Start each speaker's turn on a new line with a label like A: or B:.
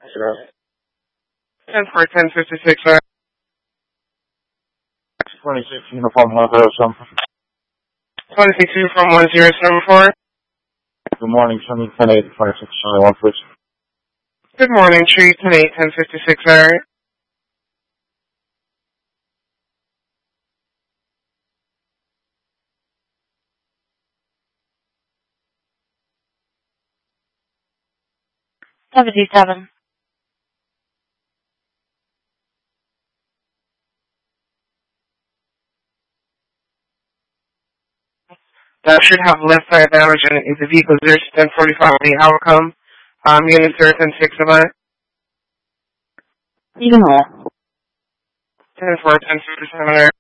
A: 10 for 1056, sir.
B: 26 Uniform Hotel, something.
A: 22 from 1074.
B: Good morning, Sunny 10-8, 26, Sunny 1 please.
A: Good morning, Tree 10-8, 1056, sir.
C: $77.
A: That should have left side damage and if the vehicle is 1045 the outcome. Unit 10-6 of it.
C: Even more.
A: 10-4, 10-57 there.